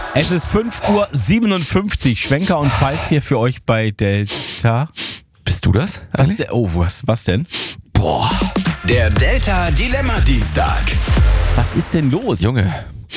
Es ist 5:57 Uhr. Schwenker und Feist hier für euch bei Delta. Bist du das? Was denn? Boah. Der Delta Dilemma Dienstag. Was ist denn los? Junge.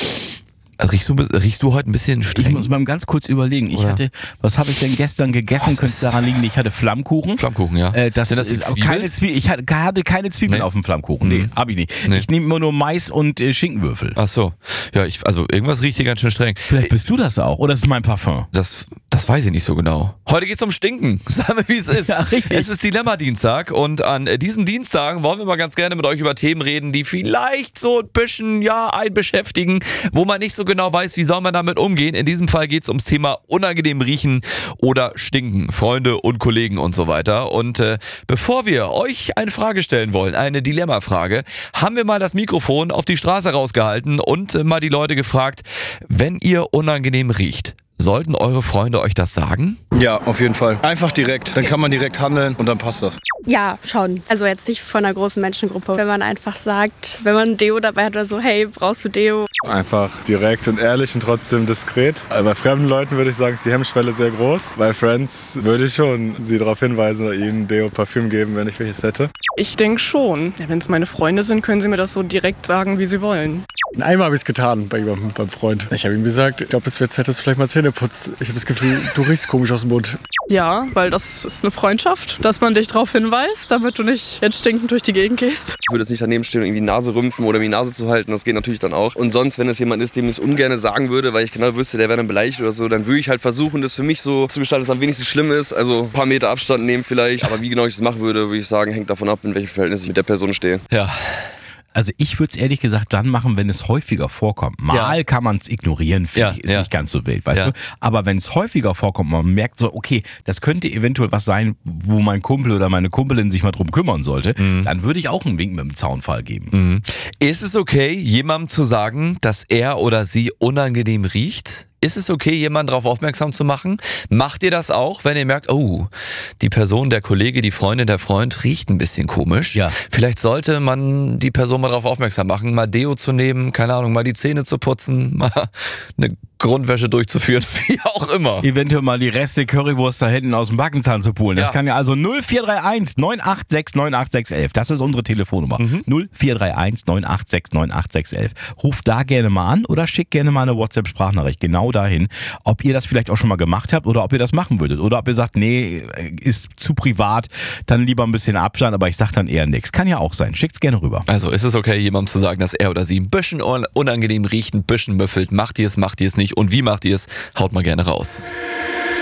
Riechst du heute ein bisschen streng? Ich muss mal ganz kurz überlegen. Was habe ich denn gestern gegessen? Könnte daran liegen, ich hatte Flammkuchen. Flammkuchen, ja. Das Sind das ist Zwiebeln? keine Zwiebeln. Ich hatte keine Zwiebeln auf dem Flammkuchen. Nee, habe ich nicht. Nee. Ich nehme immer nur Mais und Schinkenwürfel. Ach so. Ja, also irgendwas riecht hier ganz schön streng. Vielleicht bist du das auch. Oder ist es mein Parfum? Das weiß ich nicht so genau. Heute geht's um Stinken. Sagen wir, wie es ist. Ja, richtig. Es ist Dilemma-Dienstag und an diesen Dienstagen wollen wir mal ganz gerne mit euch über Themen reden, die vielleicht so ein bisschen, einen beschäftigen, wo man nicht so genau weiß, wie soll man damit umgehen. In diesem Fall geht's ums Thema unangenehm riechen oder stinken. Freunde und Kollegen und so weiter. Und bevor wir euch eine Frage stellen wollen, eine Dilemma-Frage, haben wir mal das Mikrofon auf die Straße rausgehalten und mal die Leute gefragt, wenn ihr unangenehm riecht, sollten eure Freunde euch das sagen? Ja, auf jeden Fall. Einfach direkt. Dann kann man direkt handeln und dann passt das. Ja, schon. Also jetzt nicht von einer großen Menschengruppe. Wenn man einfach sagt, wenn man Deo dabei hat oder so, hey, brauchst du Deo? Einfach direkt und ehrlich und trotzdem diskret. Bei fremden Leuten würde ich sagen, ist die Hemmschwelle sehr groß. Bei Friends würde ich schon sie darauf hinweisen oder ihnen Deo, Parfüm geben, wenn ich welches hätte. Ich denke schon. Ja, wenn es meine Freunde sind, können sie mir das so direkt sagen, wie sie wollen. Einmal habe ich es getan bei jemandem, beim Freund. Ich habe ihm gesagt, ich glaube, es wird Zeit, dass du vielleicht mal Zähne putzt. Ich habe das Gefühl, du riechst komisch aus dem Mund. Ja, weil das ist eine Freundschaft, dass man dich darauf hinweist, damit du nicht jetzt stinkend durch die Gegend gehst. Ich würde jetzt nicht daneben stehen und irgendwie die Nase rümpfen oder mir die Nase zu halten, das geht natürlich dann auch. Und sonst, wenn es jemand ist, dem ich es ungern sagen würde, weil ich genau wüsste, der wäre dann beleidigt oder so, dann würde ich halt versuchen, das für mich so zu gestalten, dass es am wenigsten schlimm ist. Also ein paar Meter Abstand nehmen vielleicht. Aber wie genau ich das machen würde, würde ich sagen, hängt davon ab, in welchem Verhältnis ich mit der Person stehe. Ja. Also ich würde es ehrlich gesagt dann machen, wenn es häufiger vorkommt. Mal kann man es ignorieren, finde ich, ist nicht ganz so wild, weißt du? Aber wenn es häufiger vorkommt, man merkt so, okay, das könnte eventuell was sein, wo mein Kumpel oder meine Kumpelin sich mal drum kümmern sollte, dann würde ich auch einen Wink mit dem Zaunfall geben. Ist es okay, jemandem zu sagen, dass er oder sie unangenehm riecht? Ist es okay, jemanden darauf aufmerksam zu machen? Macht ihr das auch, wenn ihr merkt, oh, die Person, der Kollege, die Freundin, der Freund riecht ein bisschen komisch? Ja. Vielleicht sollte man die Person mal darauf aufmerksam machen, mal Deo zu nehmen, keine Ahnung, mal die Zähne zu putzen, mal eine Grundwäsche durchzuführen, wie auch immer. Eventuell mal die Reste Currywurst da hinten aus dem Backenzahn zu pulen. Das kann ja also 0431 986 98611. Das ist unsere Telefonnummer. 0431 986 98611. Ruft da gerne mal an oder schickt gerne mal eine WhatsApp-Sprachnachricht genau dahin, ob ihr das vielleicht auch schon mal gemacht habt oder ob ihr das machen würdet. Oder ob ihr sagt, nee, ist zu privat, dann lieber ein bisschen Abstand, aber ich sag dann eher nichts. Kann ja auch sein. Schickt's gerne rüber. Also ist es okay, jemandem zu sagen, dass er oder sie ein bisschen unangenehm riecht, ein bisschen müffelt? Macht ihr es nicht? Und wie macht ihr es? Haut mal gerne raus.